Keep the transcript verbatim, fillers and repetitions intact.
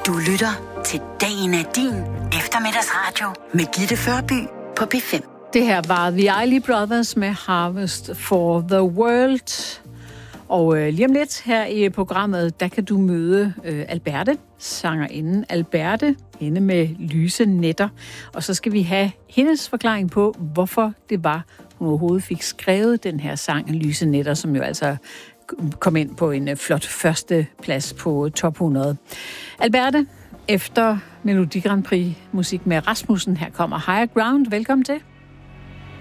Du lytter til Dagen er din eftermiddagsradio med Gitte Førby på P fem. Det her var The Isley Brothers med Harvest for the World. Og øh, lige om lidt her i programmet, der kan du møde øh, Alberte, sangerinden Alberte, hende med lyse netter. Og så skal vi have hendes forklaring på, hvorfor det var, hun overhovedet fik skrevet den her sang, Lyse netter, som jo altså kom ind på en øh, flot første plads på top hundrede. Alberte, efter Melodi Grand Prix musik med Rasmussen, her kommer Higher Ground. Velkommen til.